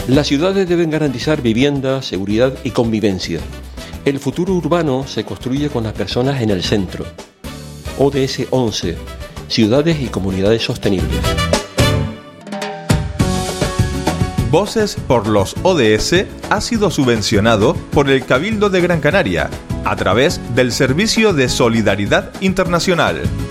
Las ciudades deben garantizar vivienda, seguridad y convivencia. El futuro urbano se construye con las personas en el centro. ODS 11. Ciudades y comunidades sostenibles. Voces por los ODS ha sido subvencionado por el Cabildo de Gran Canaria a través del Servicio de Solidaridad Internacional.